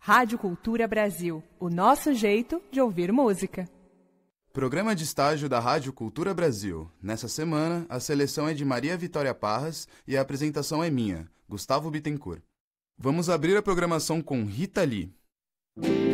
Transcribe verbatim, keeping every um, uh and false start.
Rádio Cultura Brasil, o nosso jeito de ouvir música. Programa de estágio da Rádio Cultura Brasil. Nessa semana, a seleção é de Maria Vitória Parras e a apresentação é minha, Gustavo Bittencourt. Vamos abrir a programação com Rita Lee.